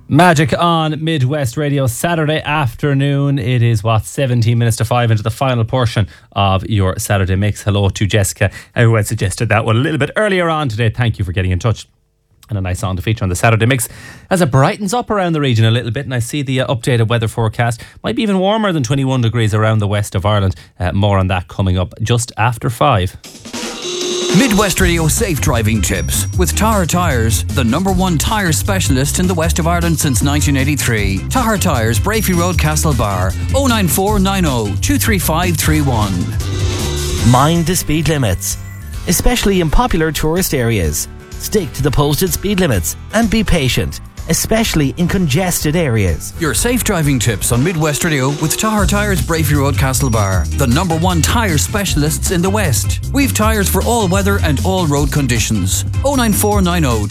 Magic on Midwest Radio, Saturday afternoon. It is 17 minutes to 5 into the final portion of your Saturday mix. Hello to Jessica, who had suggested that one a little bit earlier on today. Thank you for getting in touch. And a nice song to feature on the Saturday mix as it brightens up around the region a little bit. And I see the updated weather forecast might be even warmer than 21 degrees around the west of Ireland. More on that coming up just after 5. Midwest Radio Safe Driving Tips with Tahar Tyres, the #1 tyre specialist in the west of Ireland since 1983. Tahar Tyres, Brafey Road, Castlebar, 09490 23531. Mind the speed limits, especially in popular tourist areas. Stick to the posted speed limits and be patient, especially in congested areas. Your safe driving tips on Midwest Radio with Tahar Tyres, Brafey Road, Castlebar, the #1 tyre specialists in the West. We've tyres for all weather and all road conditions. 09490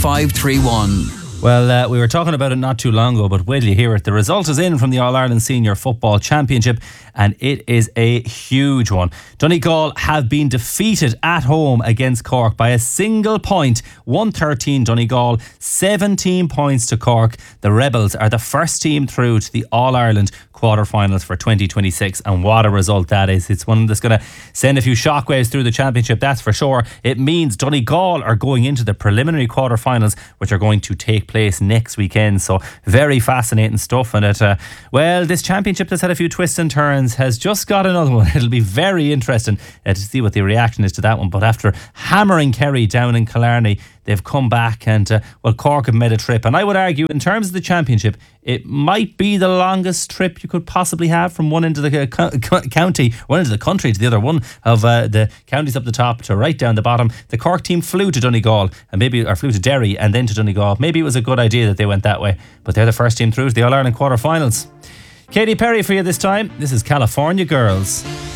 23531. Well, we were talking about it not too long ago, but wait till you hear it. The result is in from the All-Ireland Senior Football Championship, and it is a huge one. Donegal have been defeated at home against Cork by a single point. 113 Donegal, 17 points to Cork. The Rebels are the first team through to the All-Ireland quarterfinals for 2026, and what a result that is. It's one that's going to send a few shockwaves through the championship, that's for sure. It means Donegal are going into the preliminary quarterfinals, which are going to take place next weekend. So very fascinating stuff. And this championship that's had a few twists and turns has just got another one. It'll be very interesting to see what the reaction is to that one. But after hammering Kerry down in Killarney, they've come back and, Cork have made a trip. And I would argue, in terms of the championship, it might be the longest trip you could possibly have from one end of the county, one end of the country to the other, one of the counties up the top to right down the bottom. The Cork team flew to Donegal or flew to Derry and then to Donegal. Maybe it was a good idea that they went that way, but they're the first team through to the All-Ireland quarterfinals. Katy Perry for you this time. This is California Girls.